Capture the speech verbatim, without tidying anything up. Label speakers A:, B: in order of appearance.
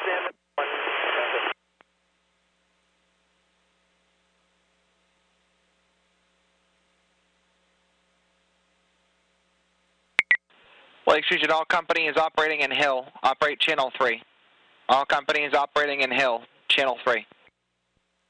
A: Lakes Region, all company is operating in Hill. Operate channel three. All companies operating in Hill, channel three.